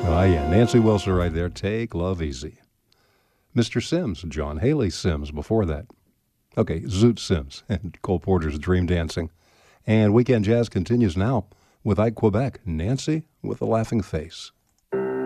Oh, yeah, Nancy Wilson right there. Take Love Easy. Mr. Sims, John Haley Sims before that. Okay, Zoot Sims and Cole Porter's Dream Dancing. And Weekend Jazz continues now with Ike Quebec, Nancy with a Laughing Face.